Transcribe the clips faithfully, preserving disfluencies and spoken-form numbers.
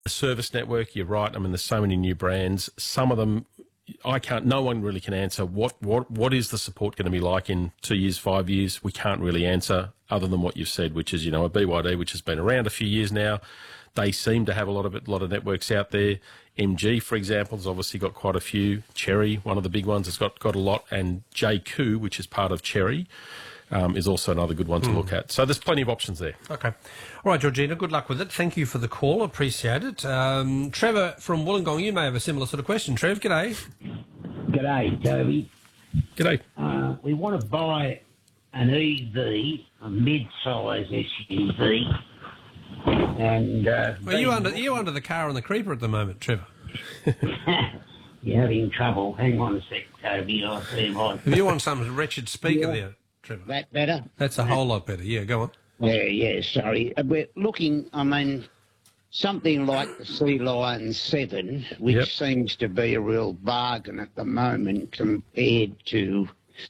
The service network, you're right. I mean, there's so many new brands. Some of them, I can't, no one really can answer what, what, what is the support going to be like in two years, five years. We can't really answer other than what you've said, which is, you know, a B Y D, which has been around a few years now. They seem to have a lot of it, a lot of networks out there. M G, for example, has obviously got quite a few. Cherry, one of the big ones, has got, got a lot. And J Q, which is part of Cherry, um, is also another good one to mm. look at. So there's plenty of options there. Okay. All right, Georgina, good luck with it. Thank you for the call. Appreciate it. Um, Trevor from Wollongong, you may have a similar sort of question. Trev, g'day. G'day, Toby. G'day. Uh, we want to buy an E V, a mid-size S U V. And uh, are you under? Are you under the car and the creeper at the moment, Trevor? You're having trouble. Hang on a sec, Toby. I'll see if I... Have you on some wretched speaker yeah. there, Trevor? That better? That's a whole lot better. Yeah, go on. Yeah, yeah. Sorry, uh, we're looking. I mean, something like the Sea Lion Seven, which yep. seems to be a real bargain at the moment compared to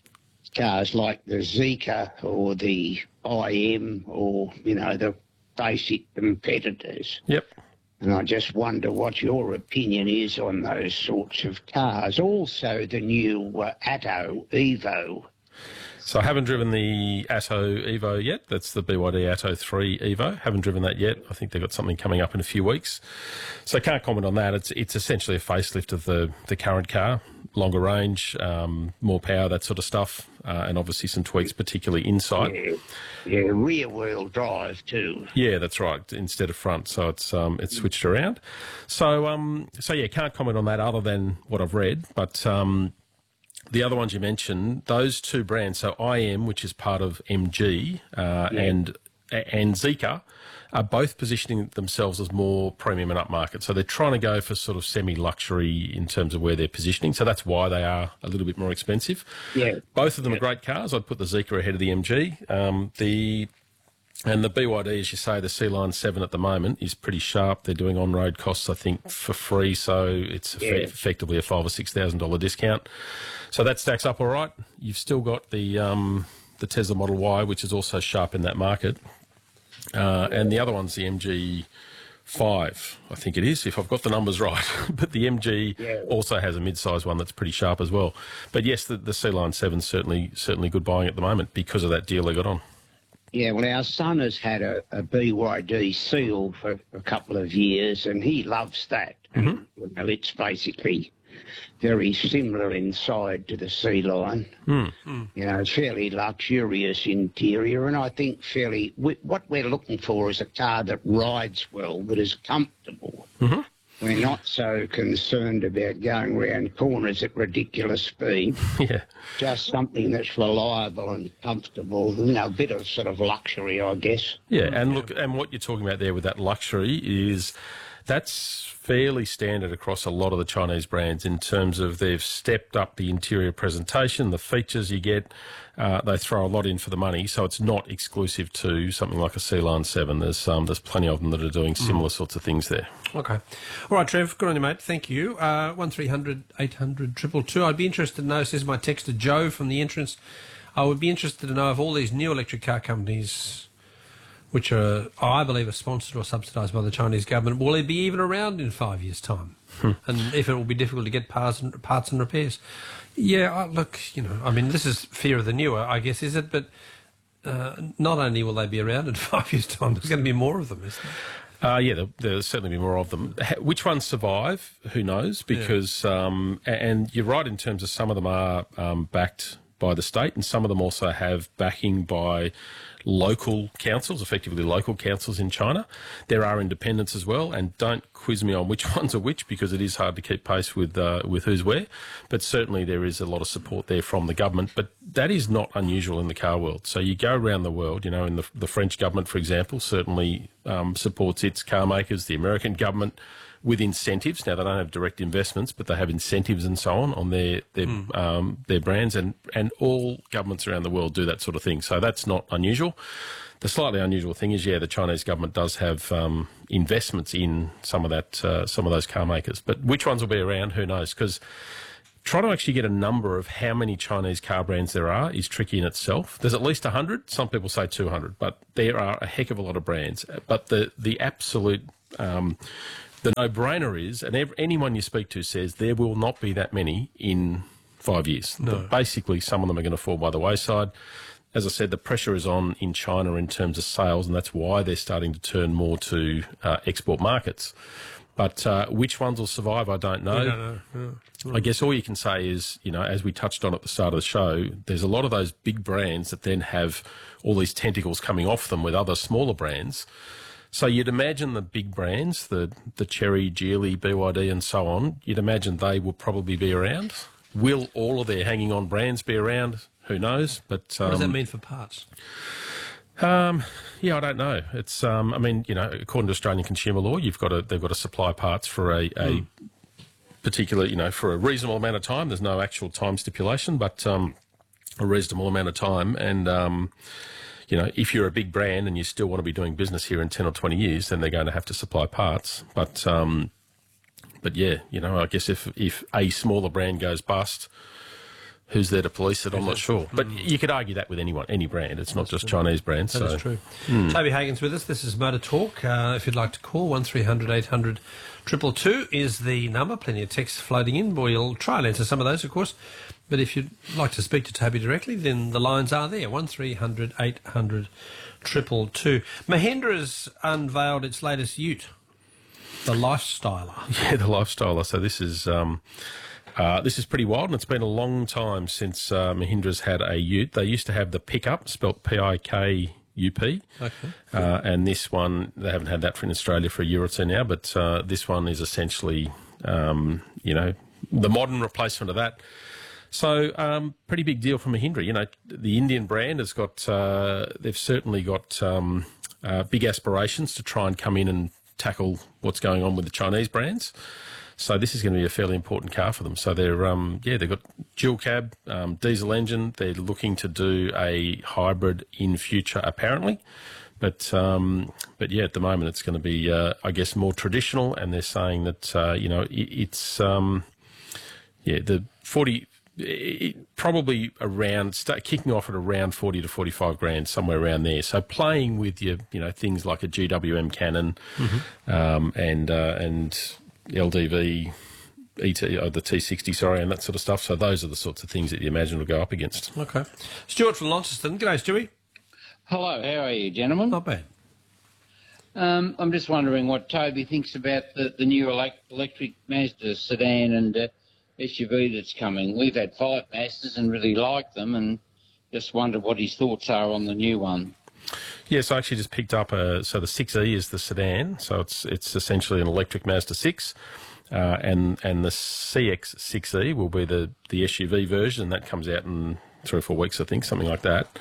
cars like the Zika or the I M or you know the basic competitors. Yep. And I just wonder what your opinion is on those sorts of cars. Also, the new uh, Atto Evo. So I haven't driven the Atto Evo yet. That's the B Y D Atto three Evo. Haven't driven that yet. I think they've got something coming up in a few weeks. So I can't comment on that. It's it's essentially a facelift of the, the current car. Longer range, um, more power, that sort of stuff. Uh, and obviously some tweaks, particularly inside. Yeah, yeah rear-wheel drive too. Yeah, that's right, instead of front. So it's um, it's switched around. So, um, so yeah, can't comment on that other than what I've read. But... Um, the other ones you mentioned, those two brands, so I M, which is part of M G, uh, yeah. and and Zika, are both positioning themselves as more premium and upmarket. So they're trying to go for sort of semi-luxury in terms of where they're positioning. So that's why they are a little bit more expensive. Yeah. Both of them yeah. are great cars. I'd put the Zika ahead of the M G. Um, the... And the B Y D, as you say, the Sea Lion seven at the moment is pretty sharp. They're doing on-road costs, I think, for free, so it's yeah. eff- effectively a five or six thousand dollar discount. So that stacks up all right. You've still got the um, the Tesla Model Y, which is also sharp in that market, uh, and the other one's the M G five, I think it is, if I've got the numbers right. But the M G yeah. also has a mid-size one that's pretty sharp as well. But yes, the, the Sea Lion seven is certainly certainly good buying at the moment because of that deal they got on. Yeah, well, our son has had a, a B Y D Seal for a couple of years, and he loves that. Mm-hmm. You know, it's basically very similar inside to the Sea Lion. Mm. You know, fairly luxurious interior, and I think fairly... We, what we're looking for is a car that rides well, that is comfortable. Mm-hmm. We're not so concerned about going round corners at ridiculous speed. Yeah. Just something that's reliable and comfortable, you know, a bit of sort of luxury, I guess. Yeah, and look, and what you're talking about there with that luxury is that's fairly standard across a lot of the Chinese brands in terms of they've stepped up the interior presentation, the features you get. Uh, they throw a lot in for the money, so it's not exclusive to something like a Sea Lion seven. There's um, there's plenty of them that are doing similar mm. sorts of things there. Okay. All right, Trev, good on you, mate. Thank you. Uh, one three hundred eight hundred two two two. I'd be interested to know, says my texter Joe from the entrance, I would be interested to know if all these new electric car companies, which are, I believe, are sponsored or subsidised by the Chinese government, will they be even around in five years' time? Hmm. And if it will be difficult to get parts and, parts and repairs. Yeah, I, look, you know, I mean, this is fear of the newer, I guess, is it? But uh, not only will they be around in five years' time, there's going to be more of them, isn't there? Uh, yeah, there'll, there'll certainly be more of them. Which ones survive? Who knows? Because, yeah. um, and you're right in terms of some of them are um, backed by the state, and some of them also have backing by local councils, effectively local councils in China. There are independents as well, and don't quiz me on which ones are which because it is hard to keep pace with uh, with who's where. But certainly there is a lot of support there from the government. But that is not unusual in the car world. So you go around the world, you know, in the, the French government, for example, certainly um, supports its car makers. The American government with incentives. Now, they don't have direct investments, but they have incentives and so on on their their, mm. um, their brands, and, and all governments around the world do that sort of thing. So that's not unusual. The slightly unusual thing is, yeah, the Chinese government does have um, investments in some of that, uh, some of those car makers. But which ones will be around, who knows? Because trying to actually get a number of how many Chinese car brands there are is tricky in itself. There's at least one hundred. Some people say two hundred, but there are a heck of a lot of brands. But the, the absolute... Um, the no-brainer is, and ev- anyone you speak to says there will not be that many in five years. No. But basically, some of them are going to fall by the wayside. As I said, the pressure is on in China in terms of sales, and that's why they're starting to turn more to uh, export markets. But uh, which ones will survive, I don't know. We don't know. Yeah. I guess all you can say is, you know, as we touched on at the start of the show, there's a lot of those big brands that then have all these tentacles coming off them with other smaller brands. So you'd imagine the big brands, the the Cherry, Geely, B Y D and so on, you'd imagine they will probably be around. Will all of their hanging-on brands be around? Who knows? But um, what does that mean for parts? Um, yeah, I don't know. It's, um, I mean, you know, according to Australian consumer law, you've got to, they've got to supply parts for a, a mm. particular, you know, for a reasonable amount of time. There's no actual time stipulation, but um, a reasonable amount of time. And, um, you know, if you're a big brand and you still want to be doing business here in ten or twenty years, then they're going to have to supply parts. But, um, but yeah, you know, I guess if, if a smaller brand goes bust, who's there to police it? I'm not sure. But mm. you could argue that with anyone, any brand. It's not That's just true. Chinese brands. That so. is true. Mm. Toby Hagen's with us. This is Motor Talk. Uh, if you'd like to call, one three hundred eight hundred two two two is the number. Plenty of texts floating in. We'll try and answer some of those, of course. But if you'd like to speak to Toby directly, then the lines are there, one three hundred eight hundred two two two. Mahindra's unveiled its latest ute, the Lifestyler. Yeah, the Lifestyler. So this is... Um, Uh, this is pretty wild, and it's been a long time since uh, Mahindra's had a ute. They used to have the pickup, spelt P I K U P, okay. uh, and this one, they haven't had that for in Australia for a year or two now, but uh, this one is essentially, um, you know, the modern replacement of that. So, um, pretty big deal for Mahindra. You know, the Indian brand has got, uh, they've certainly got um, uh, big aspirations to try and come in and tackle what's going on with the Chinese brands. So this is going to be a fairly important car for them. So they're, um, yeah, they've got dual cab, um, diesel engine. They're looking to do a hybrid in future, apparently. But, um, but yeah, at the moment it's going to be, uh, I guess, more traditional. And they're saying that, uh, you know, it, it's, um, yeah, the forty, it, probably around, start kicking off at around forty to forty-five grand, somewhere around there. So playing with your, you know, things like a G W M Cannon, mm-hmm. um, and, uh, and, L D V, E T, oh, the T sixty, sorry, and that sort of stuff. So those are the sorts of things that you imagine will go up against. Okay. Stuart from Launceston. G'day, Stewie. Hello, how are you, gentlemen? Not bad. Um, I'm just wondering what Toby thinks about the, the new elect- electric Mazda sedan and uh, S U V that's coming. We've had five Mazdas and really like them, and just wondered what his thoughts are on the new one. Yes, I actually just picked up a, so the six E is the sedan, so it's it's essentially an electric Mazda six, uh, and and the C X six E will be the, the S U V version. That comes out in three or four weeks, I think, something like that.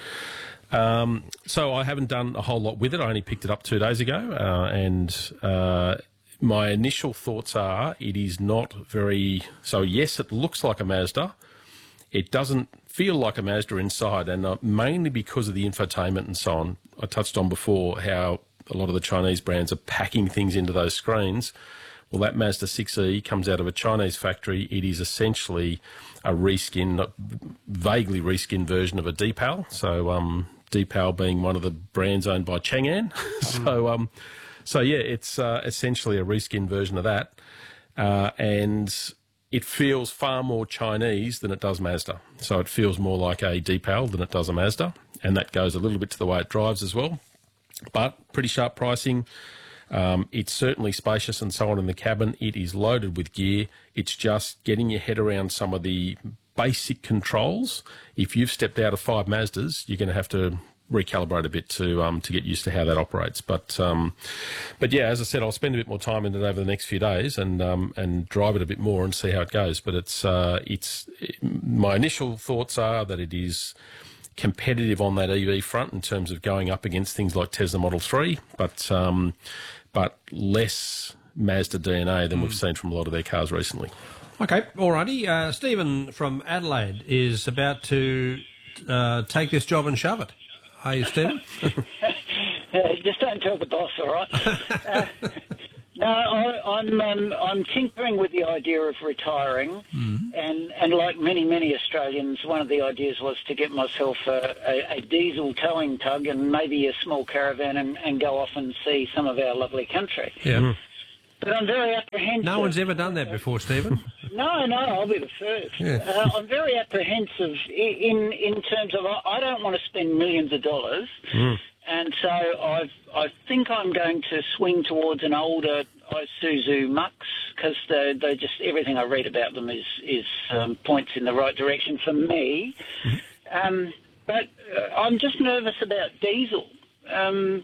Um, so I haven't done a whole lot with it. I only picked it up two days ago, uh, and uh, my initial thoughts are it is not very... So yes, it looks like a Mazda. It doesn't feel like a Mazda inside, and uh, mainly because of the infotainment and so on. I touched on before how a lot of the Chinese brands are packing things into those screens. Well, that Mazda six E comes out of a Chinese factory. It is essentially a reskin, vaguely reskinned version of a Deepal. So um, Deepal being one of the brands owned by Chang'an. so, um, so yeah, it's uh, essentially a reskin version of that. Uh, and... It feels far more Chinese than it does Mazda. So it feels more like a Deepal than it does a Mazda. And that goes a little bit to the way it drives as well. But pretty sharp pricing. Um, it's certainly spacious and so on in the cabin. It is loaded with gear. It's just getting your head around some of the basic controls. If you've stepped out of five Mazdas, you're going to have to recalibrate a bit to um, to get used to how that operates. But um, but yeah, as I said, I'll spend a bit more time in it over the next few days and um, and drive it a bit more and see how it goes. But it's uh, it's my initial thoughts are that it is competitive on that E V front in terms of going up against things like Tesla Model three, but um, but less Mazda D N A than mm. we've seen from a lot of their cars recently. Okay, alrighty. Uh, Stephen from Adelaide is about to uh, take this job and shove it. Are you, Stephen? uh, just don't tell the boss, all right? uh, no, I, I'm um, I'm tinkering with the idea of retiring, mm-hmm. and, and like many, many Australians, one of the ideas was to get myself a, a, a diesel towing tug and maybe a small caravan and, and go off and see some of our lovely country. Yeah. but I'm very apprehensive. No one's ever done that before, Stephen. No, no, I'll be the first. Yeah. Uh, I'm very apprehensive in in terms of I I don't want to spend millions of dollars, Mm. and so I've I think I'm going to swing towards an older Isuzu Mux because they they just everything I read about them is is um, points in the right direction for me. Mm-hmm. Um, but uh, I'm just nervous about diesel. Um,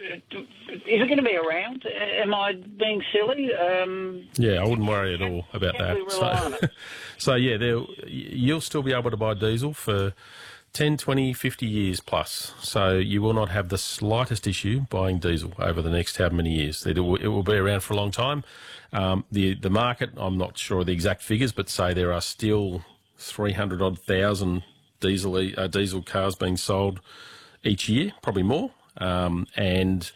Is it going to be around? Am I being silly? Um, Yeah, I wouldn't worry at all about can we that. rely on So, it? so yeah, there- you'll still be able to buy diesel for ten, twenty, fifty years plus. So you will not have the slightest issue buying diesel over the next how many years. It will, it will be around for a long time. Um, the the market, I'm not sure of the exact figures, but say there are still three hundred odd thousand diesel uh, diesel cars being sold each year, probably more. Um, and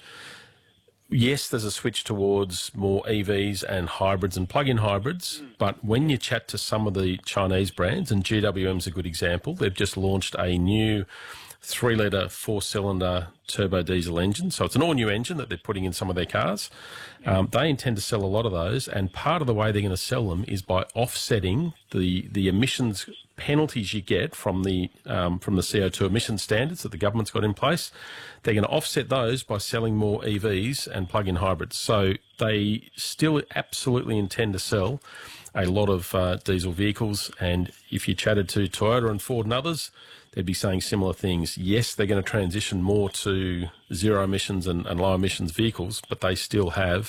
yes, there's a switch towards more E Vs and hybrids and plug-in hybrids, but when you chat to some of the Chinese brands, and G W M's a good example, they've just launched a new three-litre, four-cylinder turbo diesel engine. So it's an all-new engine that they're putting in some of their cars. Um, they intend to sell a lot of those, and part of the way they're going to sell them is by offsetting the, the emissions penalties you get from the um, from the C O two emission standards that the government's got in place. They're going to offset those by selling more E Vs and plug-in hybrids. So they still absolutely intend to sell a lot of uh, diesel vehicles. And if you chatted to Toyota and Ford and others, they'd be saying similar things. Yes, they're going to transition more to zero emissions and, and low emissions vehicles, but they still have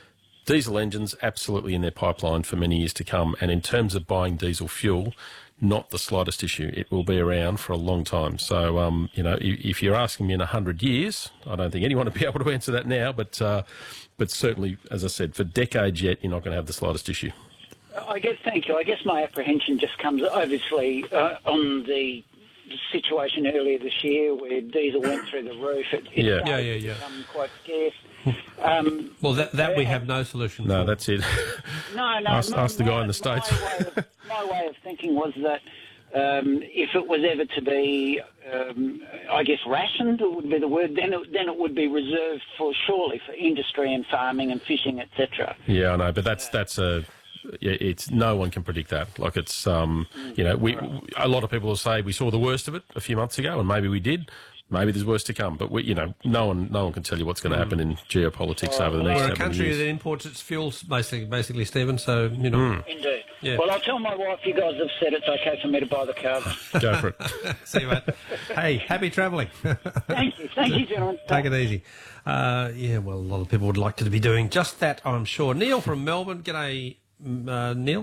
diesel engines absolutely in their pipeline for many years to come. And in terms of buying diesel fuel, not the slightest issue. It will be around for a long time. So, um, you know, if, if you're asking me in a hundred years, I don't think anyone will be able to answer that now, but, uh, but certainly, as I said, for decades yet, you're not going to have the slightest issue. I guess, thank you. I guess my apprehension just comes obviously uh, on the situation earlier this year where diesel went through the roof. It, it Yeah. Yeah, yeah, yeah. become quite scarce. Um, Well, that that we have no solution No, for. that's it. no, no. Ask- my, ask the guy my- in the States. My way, of, my way of thinking was that um, if it was ever to be, um, I guess, rationed, it would be the word, then it, then it would be reserved for, surely, for industry and farming and fishing, et cetera. Yeah, I know, but that's that's a. Yeah, it's no one can predict that. Like it's, um, you know, we a lot of people will say we saw the worst of it a few months ago, and maybe we did. Maybe there's worse to come, but we, you know, no one, no one can tell you what's going to happen in geopolitics over the next We're a couple of country years. that imports its fuels, basically, basically, Stephen. So you know, Indeed. Yeah. Well, I'll tell my wife you guys have said it's okay for me to buy the car. Go for it. see you, mate. Hey, happy travelling. Thank you. Thank you, gentlemen. Take it easy. Uh, yeah, well, a lot of people would like to be doing just that, I'm sure. Neil from Melbourne. G'day, mm, uh, Neil.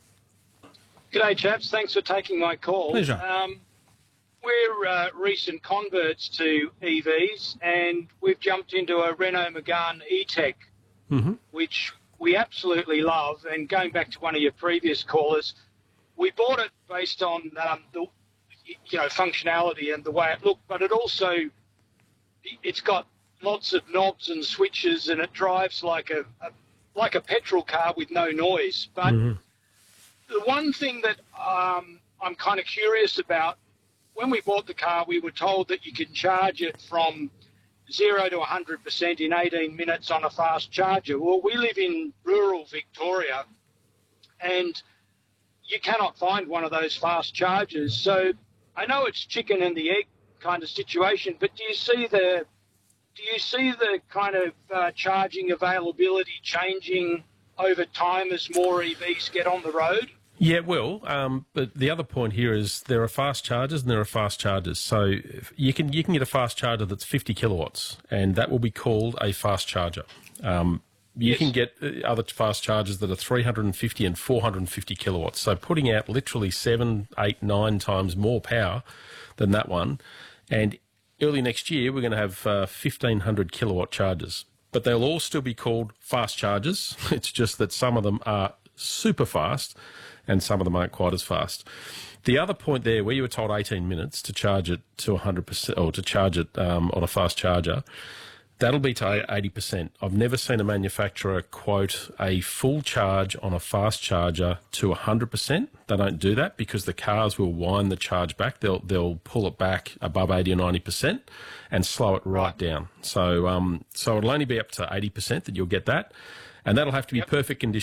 G'day, chaps. Thanks for taking my call. Pleasure. Um, we're uh, recent converts to E Vs, and we've jumped into a Renault Megane E-Tech, Mm-hmm. which we absolutely love. And going back to one of your previous callers, we bought it based on um, the you know functionality and the way it looked, but it also it's got lots of knobs and switches, and it drives like a, a like a petrol car with no noise. But Mhm. the one thing that um, I'm kind of curious about, when we bought the car, we were told that you can charge it from zero to one hundred percent in eighteen minutes on a fast charger. Well, we live in rural Victoria, and you cannot find one of those fast chargers. So I know it's chicken and the egg kind of situation, but do you see the do you see the kind of uh, charging availability changing over time as more E Vs get on the road? Yeah, it will. Um, but the other point here is there are fast chargers and there are fast chargers. So if you can you can get a fast charger that's fifty kilowatts, and that will be called a fast charger. Um, you Yes. can get uh, other fast chargers that are three hundred fifty and four hundred fifty kilowatts. So putting out literally seven, eight, nine times more power than that one. And early next year, we're going to have uh, fifteen hundred kilowatt chargers. But they'll all still be called fast chargers. It's just that some of them are super fast and some of them aren't quite as fast. The other point there, where you were told eighteen minutes to charge it to one hundred percent, or to charge it um, on a fast charger, that'll be to eighty percent. I've never seen a manufacturer quote a full charge on a fast charger to one hundred percent. They don't do that because the cars will wind the charge back. They'll they'll pull it back above eighty or ninety percent and slow it right down. So um, so it'll only be up to eighty percent that you'll get that. and that'll have to be Yep. perfect conditions.